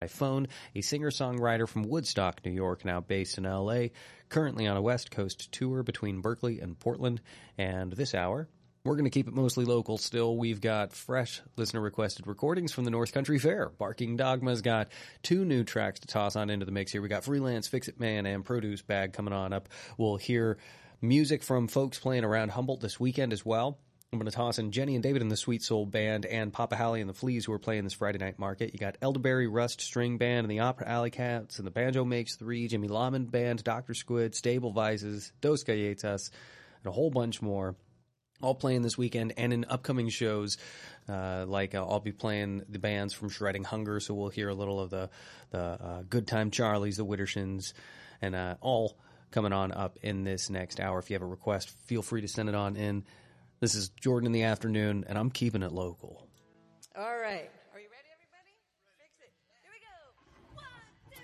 Phone, a singer-songwriter from Woodstock, New York, now based in L.A., currently on a West Coast tour between Berkeley and Portland. And this hour, we're going to keep it mostly local still. We've got fresh listener-requested recordings from the North Country Fair. Barking Dogma's got 2 new tracks to toss on into the mix here. We got Freelance, Fix-It Man, and Produce Bag coming on up. We'll hear music from folks playing around Humboldt this weekend as well. I'm going to toss in Jenny and David and the Sweet Soul Band and Papa Halley and the Fleas who are playing this Friday night market. You got Elderberry Rust String Band and the Opera Alley Cats and the Banjo Makes 3, Jimmy Lahman Band, Dr. Squid, Stable Vices, Dos Galletas, and a whole bunch more. All playing this weekend and in upcoming shows. I'll be playing the bands from Shredding Hunger, so we'll hear a little of the Good Time Charlies, the Widdershins, and all coming on up in this next hour. If you have a request, feel free to send it on in. This is Jordan in the Afternoon, and I'm keeping it local. All right.